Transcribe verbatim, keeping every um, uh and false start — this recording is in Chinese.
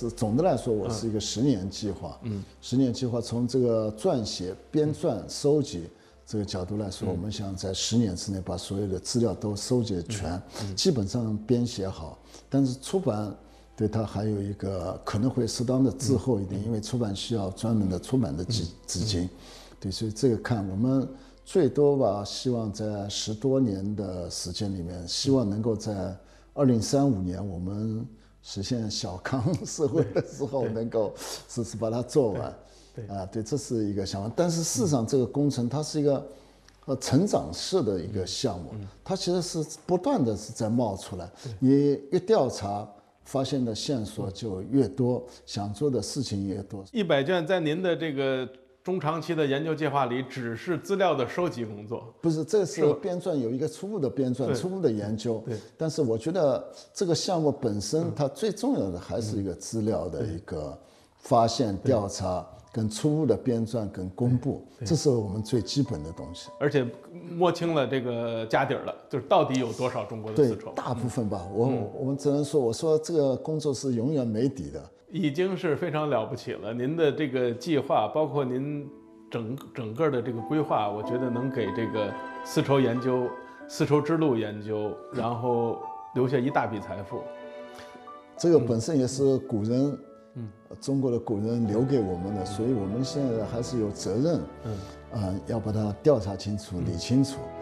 是总的来说，我是一个十年计划。嗯，十年计划从这个撰写、编撰、收集这个角度来说，我们想在十年之内把所有的资料都收集全，基本上编写好。但是出版对它还有一个可能会适当的滞后一点，因为出版需要专门的出版的资资金。对，所以这个看我们最多吧，希望在十多年的时间里面，希望能够在二零三五年我们实现小康社会的时候，能够是是把它做完。对啊，对，这是一个想法。但是事实上，这个工程它是一个呃成长式的一个项目，它其实是不断的是在冒出来。你越调查，发现的线索就越多，想做的事情越多。 一百卷在您的这个中长期的研究计划里，只是资料的收集工作。 不是，这是编撰有一个初步的编撰、初步的研究。对。但是我觉得这个项目本身，它最重要的还是一个资料的一个发现、调查。跟初步的编撰跟公布，这是我们最基本的东西， 而且摸清了这个家底儿了，就是到底有多少中国的丝绸。 大部分吧，我、嗯、我们只能说，我说这个工作是永远没底的， 已经是非常了不起了。您的这个计划，包括您整整个的这个规划，我觉得能给这个丝绸研究、丝绸之路研究，然后留下一大笔财富。 这个本身也是古人。嗯，中国的古人留给我们的，所以我们现在还是有责任，嗯，啊、呃，要把它调查清楚、理清楚。